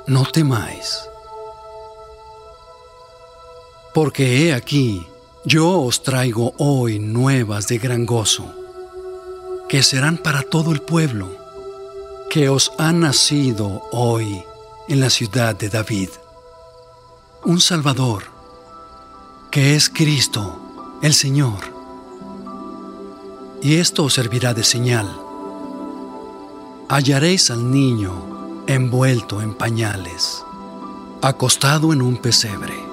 no temáis. Porque he aquí, yo os traigo hoy nuevas de gran gozo, que serán para todo el pueblo, que os ha nacido hoy en la ciudad de David un Salvador, que es Cristo, el Señor. Y esto os servirá de señal: hallaréis al niño envuelto en pañales, acostado en un pesebre.